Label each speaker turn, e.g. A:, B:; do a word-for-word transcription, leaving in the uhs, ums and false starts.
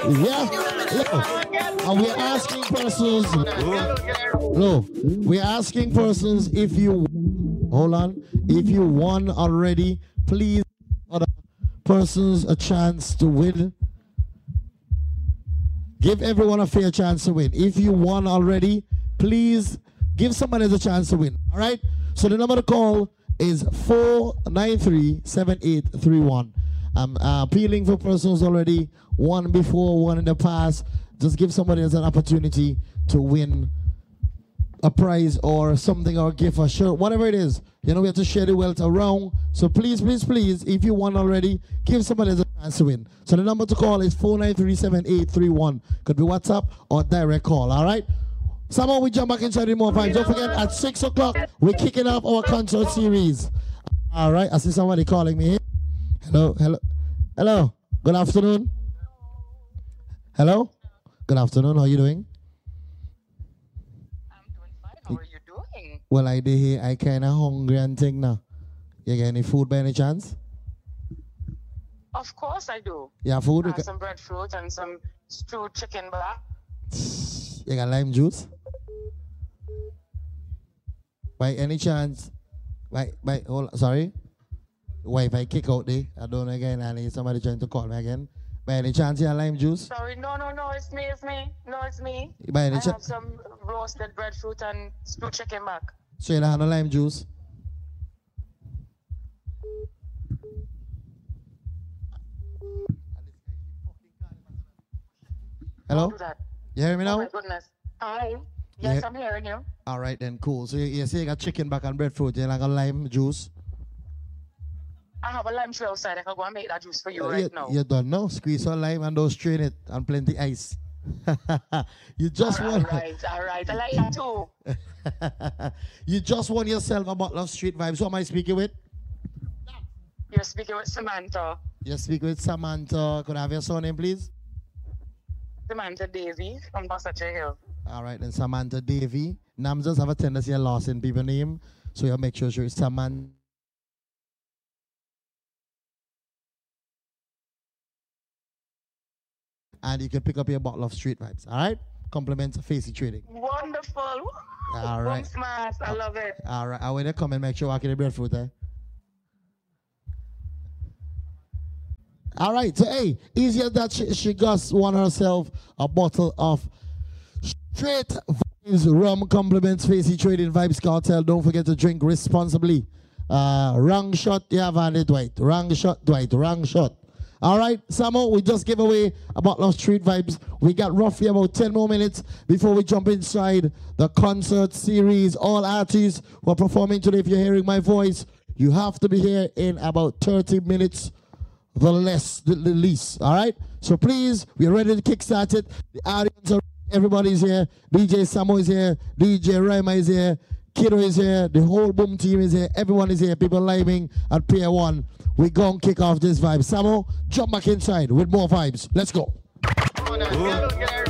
A: Yeah. Look. And we're asking persons. No. We're asking persons if you hold on. If you won already, please other persons a chance to win. Give everyone a fair chance to win. If you won already, please give somebody a chance to win. All right? So the number to call is four nine three, seven eight three one. I'm uh, appealing for persons already won before, one in the past. Just give somebody else an opportunity to win a prize or something or a gift or shirt, whatever it is. You know, we have to share the wealth around. So please, please, please, if you won already, give somebody else a chance to win. So the number to call is four nine three, seven eight three one. Could be WhatsApp or direct call, all right? Somehow we jump back inside the more vibes. Don't forget, at six o'clock, we're kicking off our concert series. All right, I see somebody calling me here. Hello, hello, hello. Good afternoon. Hello. Good afternoon. How are you doing?
B: I'm doing fine. How are you doing?
A: Well, I did hear I kind of hungry and thing now. You get any food by any chance?
B: Of course I do.
A: Yeah, food.
B: Uh, some breadfruit and some stewed chicken back.
A: You got lime juice? By any chance? By, by, hold, sorry? Why if I kick out there? I don't know again. I need somebody trying to call me again. By any chance you have lime juice?
B: Sorry, no, no, no, it's me, it's me. No, it's me.
A: By any
B: I
A: cha-
B: have some roasted breadfruit and stewed chicken back.
A: So you don't have no lime juice? Hello?
B: Do that.
A: You hear me now?
B: Oh my goodness. Hi. Yes,
A: Yeah.
B: I'm hearing you.
A: All right then, cool. So you, you say you got chicken back and breadfruit. You like a lime juice?
B: I have a lime tree outside. I can go and make that juice for you
A: Uh,
B: right
A: you,
B: now.
A: you don't know. Squeeze some lime and don't strain it and plenty ice. You just
B: all
A: won.
B: right, all right. I like that too.
A: You just won yourself a bottle of Street Vibes. Who am I speaking with?
B: You're speaking with Samantha.
A: You're speaking with Samantha. Could I have your surname, please?
B: Samantha Davy from Bassache Hill.
A: All right, then Samantha Davy. Names just have a tendency of losing people's name, so you make sure it's Samantha. And you can pick up your bottle of Street Vibes. All right? Compliments of Facey Trading.
B: Wonderful.
A: All right.
B: Smash. I love it.
A: All right. I want to come and make sure I get the breadfruit, eh? All right. So, hey, easier that she, she just won herself a bottle of Straight Vibes Rum. Compliments Facey Trading Vibes Cartel. Don't forget to drink responsibly. Uh, wrong shot, yeah, Vandy Dwight. Wrong shot, Dwight. Wrong shot. All right, Samo, we just gave away a bottle of Street Vibes. We got roughly about ten more minutes before we jump inside the concert series. All artists who are performing today, if you're hearing my voice, you have to be here in about thirty minutes, the less, the, the least. All right, so please, we're ready to kickstart it. The audience, are, everybody's here. D J Samo is here. D J Rima is here. Kiddo is here. The whole boom team is here. Everyone is here. People living at Pier one. We gon' kick off this vibe. Samo, jump back inside with more vibes. Let's go.
B: Ooh.